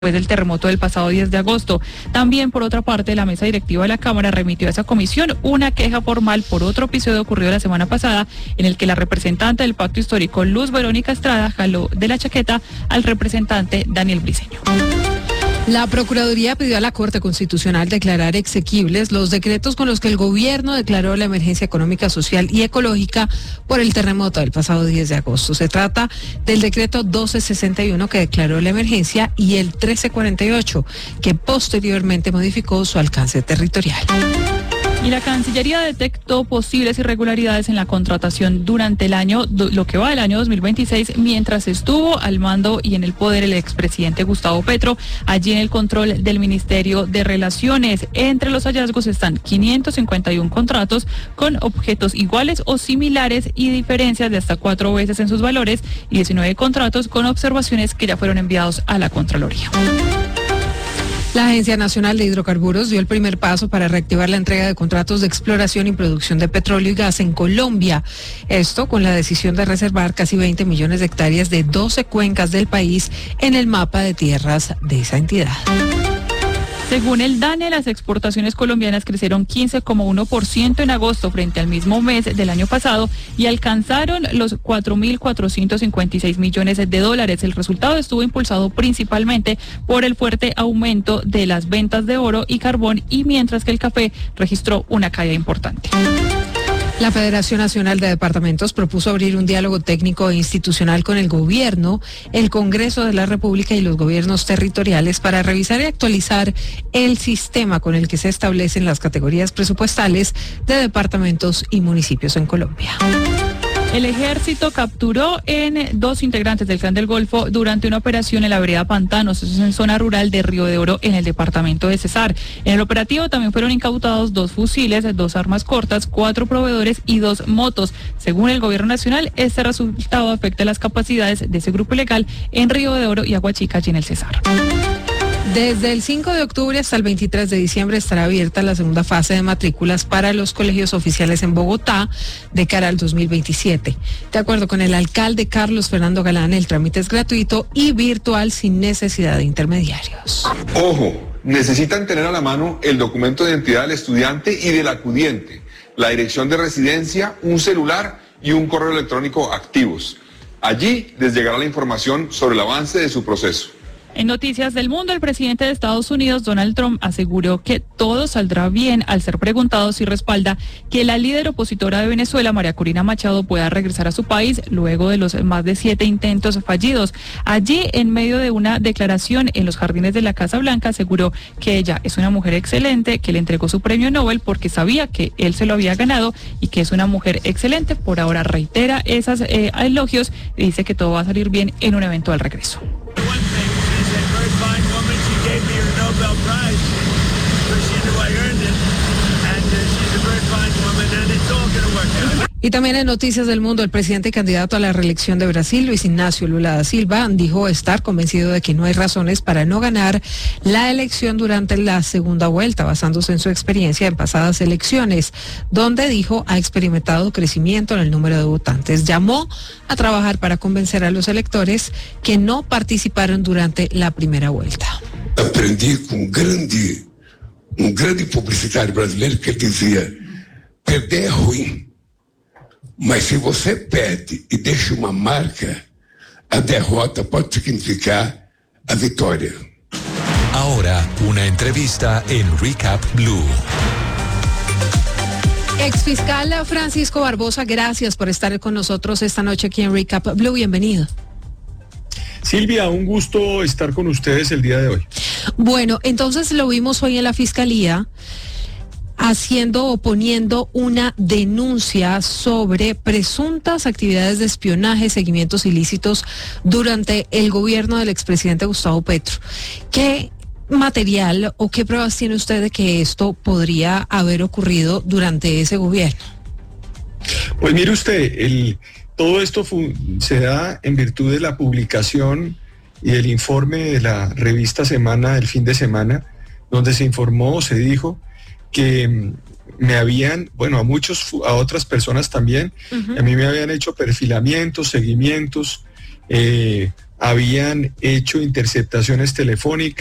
después del terremoto del pasado 10 de agosto. También, por otra parte, la mesa directiva de la Cámara remitió a esa comisión una queja formal por otro episodio ocurrido la semana pasada, en el que la representante del Pacto Histórico, Luz Verónica Estrada, jaló de la chaqueta al representante Daniel Briceño. La Procuraduría pidió a la Corte Constitucional declarar exequibles los decretos con los que el gobierno declaró la emergencia económica, social y ecológica por el terremoto del pasado 10 de agosto. Se trata del decreto 1261 que declaró la emergencia y el 1348 que posteriormente modificó su alcance territorial. Y la Cancillería detectó posibles irregularidades en la contratación durante el año, lo que va del año 2026, mientras estuvo al mando y en el poder el expresidente Gustavo Petro, allí en el control del Ministerio de Relaciones. Entre los hallazgos están 551 contratos con objetos iguales o similares y diferencias de hasta 4 veces en sus valores, y 19 contratos con observaciones que ya fueron enviados a la Contraloría. La Agencia Nacional de Hidrocarburos dio el primer paso para reactivar la entrega de contratos de exploración y producción de petróleo y gas en Colombia. Esto con la decisión de reservar casi 20 millones de hectáreas de 12 cuencas del país en el mapa de tierras de esa entidad. Según el DANE, las exportaciones colombianas crecieron 15,1% en agosto frente al mismo mes del año pasado y alcanzaron los 4.456 millones de dólares. El resultado estuvo impulsado principalmente por el fuerte aumento de las ventas de oro y carbón, y mientras que el café registró una caída importante. La Federación Nacional de Departamentos propuso abrir un diálogo técnico e institucional con el gobierno, el Congreso de la República y los gobiernos territoriales para revisar y actualizar el sistema con el que se establecen las categorías presupuestales de departamentos y municipios en Colombia. El ejército capturó en 2 integrantes del Clan del Golfo durante una operación en la vereda Pantanos, eso es en zona rural de Río de Oro, en el departamento de Cesar. En el operativo también fueron incautados 2 fusiles, 2 armas cortas, 4 proveedores y 2 motos. Según el gobierno nacional, este resultado afecta las capacidades de ese grupo ilegal en Río de Oro y Aguachica, allí en el Cesar. Desde el 5 de octubre hasta el 23 de diciembre estará abierta la segunda fase de matrículas para los colegios oficiales en Bogotá de cara al 2027. De acuerdo con el alcalde Carlos Fernando Galán, el trámite es gratuito y virtual sin necesidad de intermediarios. Ojo, necesitan tener a la mano el documento de identidad del estudiante y del acudiente, la dirección de residencia, un celular y un correo electrónico activos. Allí les llegará la información sobre el avance de su proceso. En noticias del mundo, el presidente de Estados Unidos, Donald Trump, aseguró que todo saldrá bien al ser preguntado si respalda que la líder opositora de Venezuela, María Corina Machado, pueda regresar a su país luego de los más de 7 intentos fallidos. Allí, en medio de una declaración en los jardines de la Casa Blanca, aseguró que ella es una mujer excelente, que le entregó su premio Nobel porque sabía que él se lo había ganado y que es una mujer excelente. Por ahora reitera esos elogios y dice que todo va a salir bien en un eventual regreso. Y también en noticias del mundo, el presidente y candidato a la reelección de Brasil, Luis Ignacio Lula da Silva, dijo estar convencido de que no hay razones para no ganar la elección durante la segunda vuelta, basándose en su experiencia en pasadas elecciones, donde dijo ha experimentado crecimiento en el número de votantes. Llamó a trabajar para convencer a los electores que no participaron durante la primera vuelta. Aprendí con un grande publicitario brasileiro que dizia: perder é ruim, mas se você perde e deixa uma marca, a derrota pode significar a vitória. Ahora, una entrevista en Recap Blue. Exfiscal Francisco Barbosa, gracias por estar con nosotros esta noche aquí en Recap Blue. Bienvenido. Silvia, un gusto estar con ustedes el día de hoy. Bueno, entonces lo vimos hoy en la Fiscalía poniendo una denuncia sobre presuntas actividades de espionaje, seguimientos ilícitos durante el gobierno del expresidente Gustavo Petro. ¿Qué material o qué pruebas tiene usted de que esto podría haber ocurrido durante ese gobierno? Pues mire usted, todo esto se da en virtud de la publicación y del informe de la revista Semana del fin de semana, donde se informó, se dijo que me habían, a otras personas también, a mí me habían hecho perfilamientos, seguimientos, habían hecho interceptaciones telefónicas